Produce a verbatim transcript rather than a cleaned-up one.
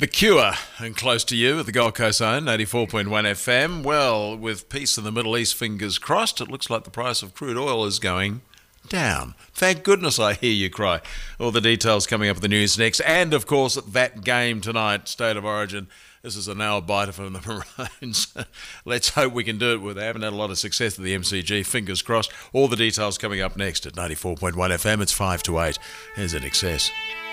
The Cure, and close to you at the Gold Coast Zone, eighty-four point one F M. Well, with peace in the Middle East, fingers crossed, it looks like the price of crude oil is going down. Thank goodness, I hear you cry. All the details coming up in the news next. And, of course, that game tonight, State of Origin. This is a nail-biter from the Maroons. Let's hope we can do it. With They haven't had a lot of success at the M C G. Fingers crossed. All the details coming up next at ninety-four point one F M. It's five to eight. Here's In Excess.